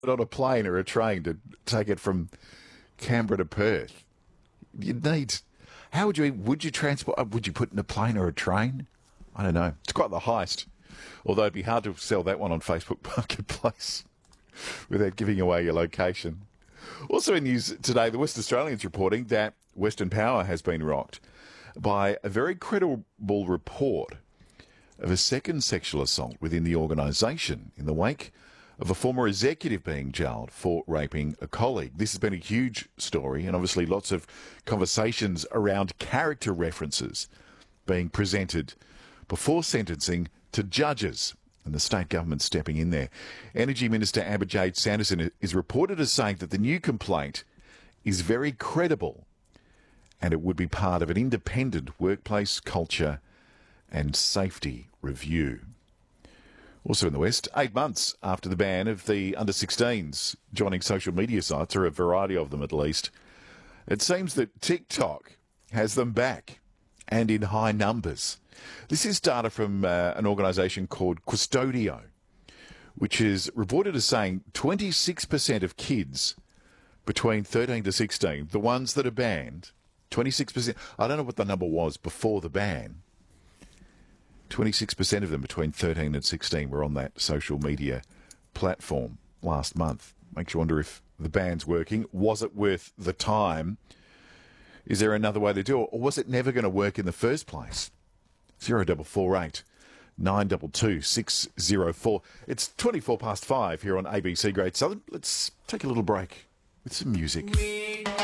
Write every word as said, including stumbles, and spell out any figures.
it on a plane or a train to take it from Canberra to Perth. You'd need... How would you... Would you transport... Would you put it in a plane or a train? I don't know. It's quite the heist. Although it'd be hard to sell that one on Facebook Marketplace without giving away your location. Also in news today, the West Australian's reporting that Western Power has been rocked by a very credible report of a second sexual assault within the organisation in the wake of a former executive being jailed for raping a colleague. This has been a huge story, and obviously lots of conversations around character references being presented before sentencing to judges, and the state government stepping in there. Energy Minister Abhijit Sanderson is reported as saying that the new complaint is very credible and it would be part of an independent workplace culture and safety review. Also in the West, eight months after the ban of the under sixteens joining social media sites, or a variety of them at least, it seems that TikTok has them back, and in high numbers. This is data from uh, an organisation called Custodio, which is reported as saying twenty-six percent of kids between thirteen to sixteen, the ones that are banned, twenty-six percent, I don't know what the number was before the ban, twenty-six percent of them between thirteen and sixteen were on that social media platform last month. Makes you wonder if the ban's working. Was it worth the time? Is there another way to do it? Or was it never going to work in the first place? zero double four eight nine two two six zero four. It's twenty-four past five here on A B C Great Southern. Let's take a little break with some music.